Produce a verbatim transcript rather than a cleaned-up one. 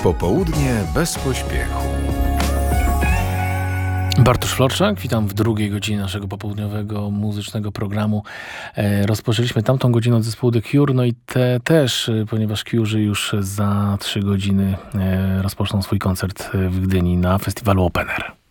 Popołudnie bez pośpiechu. Bartosz Florczak, witam w drugiej godzinie naszego popołudniowego muzycznego programu. E, rozpoczęliśmy tamtą godzinę od zespołu The Cure, no i te też, ponieważ Cure'zy już za trzy godziny e, rozpoczną swój koncert w Gdyni na festiwalu Open Air.